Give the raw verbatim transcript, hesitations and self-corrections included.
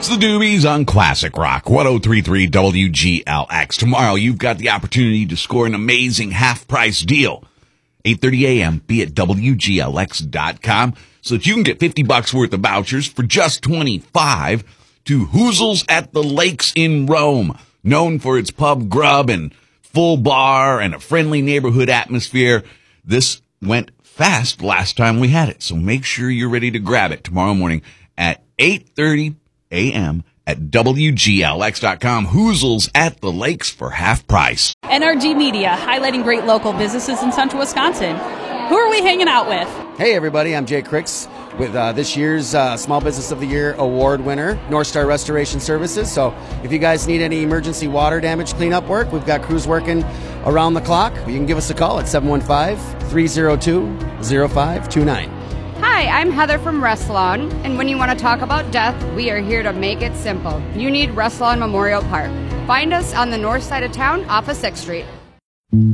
It's the Doobies on Classic Rock, ten thirty-three W G L X. Tomorrow, you've got the opportunity to score an amazing half-price deal. eight thirty a.m., be at W G L X dot com so that you can get fifty bucks worth of vouchers for just twenty-five to Hoozles at the Lakes in Rome, known for its pub grub and full bar and a friendly neighborhood atmosphere. This went fast last time we had it, so make sure you're ready to grab it tomorrow morning at eight thirty a.m. at W G L X dot com. Hoozles at the Lakes for half price. N R G Media, highlighting great local businesses in central Wisconsin. Who are we hanging out with? Hey everybody, I'm Jay Cricks with uh, this year's uh, Small Business of the Year award winner, North Star Restoration Services. So if you guys need any emergency water damage cleanup work, we've got crews working around the clock. You can give us a call at seven one five, three oh two, oh five two nine. Hi, I'm Heather from Restlawn, and when you want to talk about death, we are here to make it simple. You need Restlawn Memorial Park. Find us on the north side of town off of sixth street.